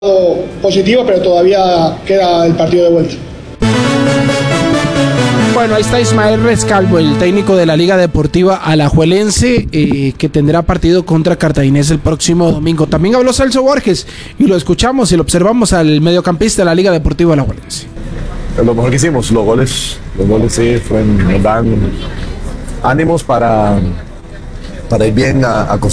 positivo, pero todavía queda el partido de vuelta. Bueno, ahí está Ismael Rescalvo, el técnico de la Liga Deportiva Alajuelense, que tendrá partido contra Cartaginés el próximo domingo. También habló Celso Borges y lo escuchamos y lo observamos al mediocampista de la Liga Deportiva Alajuelense. Lo mejor que hicimos, los goles sí nos dan ánimos para ir bien a